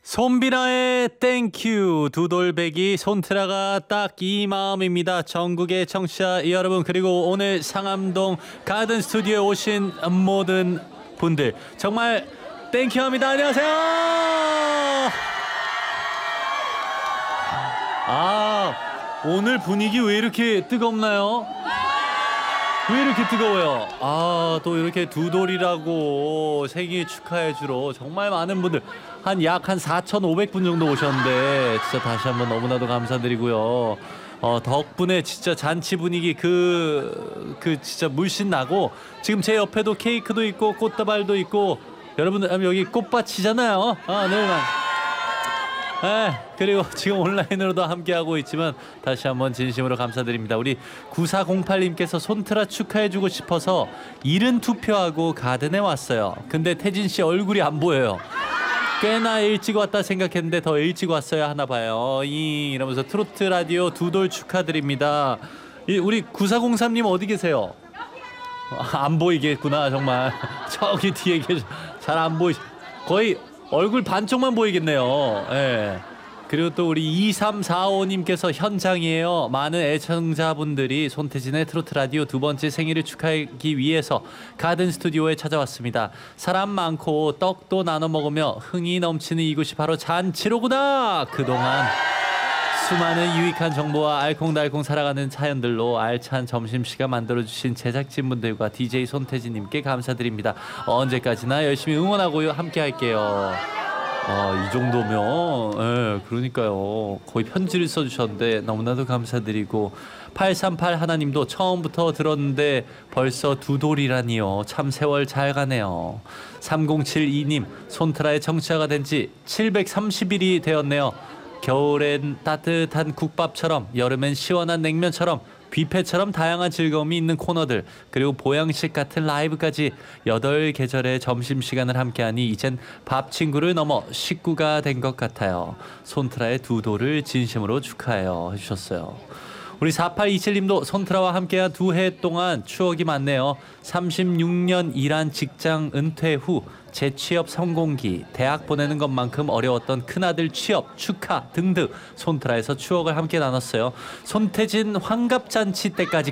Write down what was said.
손비나의 땡큐 두돌배기 손트라가 딱 이 마음입니다. 전국의 청취자 여러분, 그리고 오늘 상암동 가든 스튜디오에 오신 모든 분들 정말 땡큐합니다. 안녕하세요. 오늘 분위기 왜 이렇게 뜨겁나요? 왜 이렇게 뜨거워요? 또 이렇게 두돌이라고 생일 축하해주러 정말 많은 분들, 약 4,500분 정도 오셨는데 진짜 다시 한번 너무나도 감사드리고요. 덕분에 진짜 잔치 분위기 진짜 물씬 나고, 지금 제 옆에도 케이크도 있고 꽃다발도 있고, 여러분들 여기 꽃밭이잖아요. 그리고 지금 온라인으로도 함께하고 있지만 다시 한번 진심으로 감사드립니다. 우리 9408님께서 손트라 축하해주고 싶어서 이른 투표하고 가든에 왔어요. 근데 태진 씨 얼굴이 안 보여요. 꽤나 일찍 왔다 생각했는데 더 일찍 왔어야 하나 봐요. 이러면서 트로트 라디오 두돌 축하드립니다. 우리 9403님 어디 계세요? 안 보이겠구나 정말. 저기 뒤에 잘 안 보이. 거의 얼굴 반쪽만 보이겠네요. 예. 그리고 또 우리 2345님께서 현장이에요. 많은 애청자분들이 손태진의 트로트 라디오 두 번째 생일을 축하하기 위해서 가든 스튜디오에 찾아왔습니다. 사람 많고 떡도 나눠 먹으며 흥이 넘치는 이곳이 바로 잔치로구나. 그동안 수많은 유익한 정보와 알콩달콩 살아가는 사연들로 알찬 점심시간 만들어주신 제작진분들과 DJ 손태진님께 감사드립니다. 언제까지나 열심히 응원하고 함께 할게요. 이 정도면 그러니까요. 거의 편지를 써주셨는데 너무나도 감사드리고, 838 하나님도 처음부터 들었는데 벌써 두돌이라니요. 참 세월 잘 가네요. 3072님, 손트라의 청취자가 된 지 730일이 되었네요. 겨울엔 따뜻한 국밥처럼, 여름엔 시원한 냉면처럼, 뷔페처럼 다양한 즐거움이 있는 코너들, 그리고 보양식 같은 라이브까지 8계절의 점심시간을 함께하니 이젠 밥 친구를 넘어 식구가 된 것 같아요. 손트라의 두돌을 진심으로 축하해요 해주셨어요. 우리 4827님도 손트라와 함께한 2해 동안 추억이 많네요. 36년 일한 직장 은퇴 후 재취업 성공기, 대학 보내는 것만큼 어려웠던 큰아들 취업 축하 등등 손트라에서 추억을 함께 나눴어요. 손태진 환갑잔치 때까지